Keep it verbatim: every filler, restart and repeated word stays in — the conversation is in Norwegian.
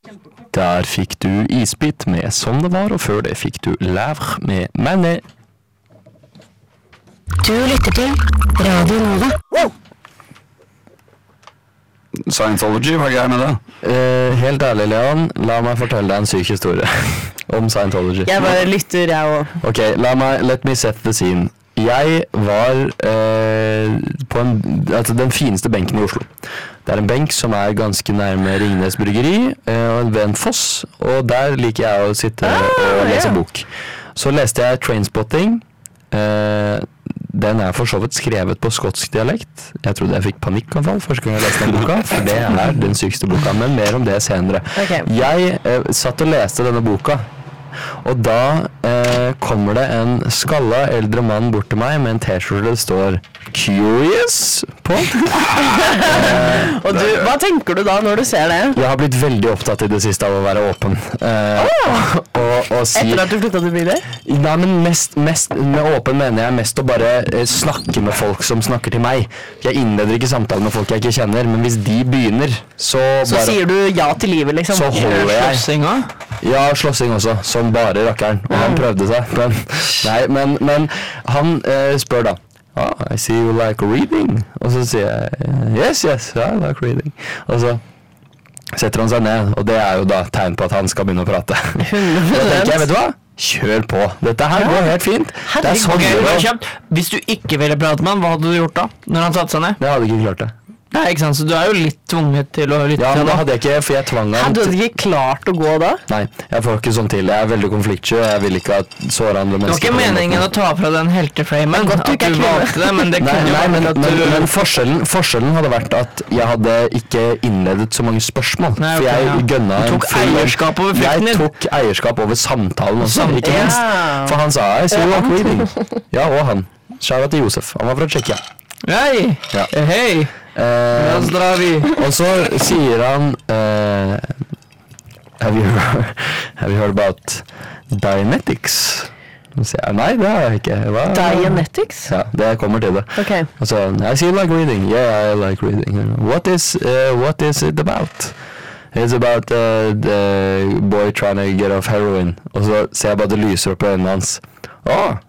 Der fikk du isbit med Som det var, og før det fikk du Lèvre med Manet. Du lytter til Radio Nova. Wow! Scientology, hva er greia med det? Uh, helt ærlig, Leon, la meg fortelle deg en syk historie om Scientology. Jeg bare lytter, jeg også. Ok, la meg, let me set the scene. Jeg var uh, på en, altså den fineste benken i Oslo. Det er en benk som er ganske nærme Ringnes Bryggeri uh, og ved en foss, og der liker jeg å sitte ah, og lese ja. bok. Så leste jeg Trainspotting. Uh, den er for så vidt skrevet på skotsk dialekt. Jeg trodde jeg fikk panikkanfall første gang jeg leste den boka, for det er den sykeste boka, men mer om det senere. Okay. Jeg uh, satt og leste denne boka, og da uh, kommer det en skalla eldre mann bort til meg med en t-skjorte det står Curious på. uh, og du, hva tenker du da når du ser det? Jeg har blitt veldig opptatt i det siste av å være åpen. Uh, oh. og, og si, Etter at du flyttet til biler? Nei, men mest, mest med åpen mener jeg mest å bare uh, snakke med folk som snakker til meg. Jeg innleder ikke samtalen med folk jeg ikke kjenner, men hvis de begynner, så Så bare, sier du ja til livet, liksom? Så holder jeg. Slåssing også? Ja, slåssing også, som bare rakkeren. Og han prøvde seg, men, nei, men, men han uh, spør da, oh, I see you like reading. Og så sier jeg, yes, yes, I like reading. Og så setter han seg ned, og det er jo da tegn på at han skal begynne å prate. hundre prosent. Da tenker jeg, vet du hva? Kjør på. Dette her går helt fint. Det er sånn okay, det bare går. kjapt. Hvis du ikke ville prate med han, hva hadde du gjort da? Når han satte seg ned? Jeg hadde ikke klart det. Nei, ikke sant? Så du er jo litt tvunget til å lytte Ja, til men det han. hadde jeg ikke, for jeg tvang han. Hadde du ikke klart å gå da? Nei, jeg får ikke sånn til. Jeg er veldig konfliktsky, og jeg vil ikke at såre andre Det var mennesker. ikke på den meningen å måten. ta fra den helteframen, Men godt du at ikke du er kvinne. valgte det, men det Nei, kunne jo nei, men, vært at men, du... men forskjellen, forskjellen hadde vært at jeg hadde ikke innledet så mange spørsmål. Nei, for ok, jeg ja. gønna Du en tok full- eierskap over frykten din. Jeg tok eierskap over samtalen også, Samt- ikke minst. Ja. For han sa jeg, så you like reading. Ja, og han. Shout out til Josef. Han var fra Tsjekkia. Hei! Ja. Hei! Eh, Zdravi! og så sier han eh, have, you, have you heard about Dianetics? Så sier jeg, nei, det har jeg ikke. Hva? Dianetics? Ja, det kommer til det. Ok. Og så, I see you like reading. Yeah, I like reading. What is, uh, what is it about? It's about uh, the boy trying to get off heroin. Og så ser jeg bare det lyser opp i øynene hans. Åh,